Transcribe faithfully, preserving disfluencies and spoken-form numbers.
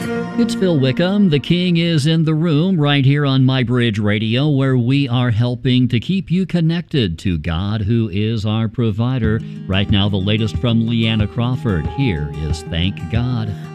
It's Phil Wickham. The King is in the room right here on My Bridge Radio, where we are helping to keep you connected to God, who is our provider. Right now, the latest from Leanna Crawford. Here is Thank God.